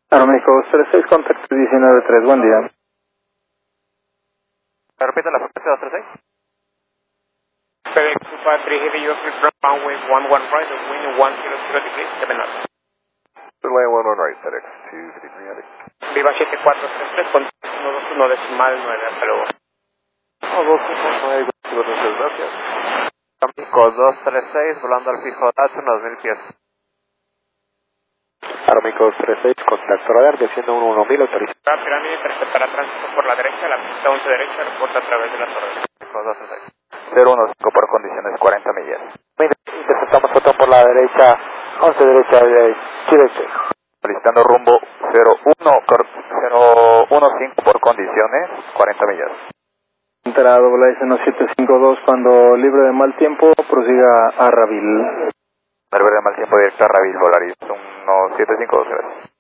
Aeroméxico 36, contacto 19-3, buen día. Repite la frecuencia 236. FedEx 253 Heavy US runway 11 right, wind 100 degrees, 7 knots. Runway 11 right, FedEx 253 heavy. Viva 7433 con 121 decimal 9, hasta luego. 219, gracias. Aeroméxico 236, volando al fijo Datsun, 2000 pies. Aeroméxico 236, contacto radar, desciendo 11000, autorizado. Pirámide, interceptará tránsito por la derecha, la pista 11 derecha, reporta a través de la torre. Aeroméxico 236. 015 por condiciones 40 millas. Interceptamos fotón por la derecha, 11 derecha de Chile. Solicitando rumbo 015 por condiciones 40 millas. Entrada SN752, cuando libre de mal tiempo, prosiga a Ravil. Libre de mal tiempo directo a Ravil, Volaris 1752, gracias.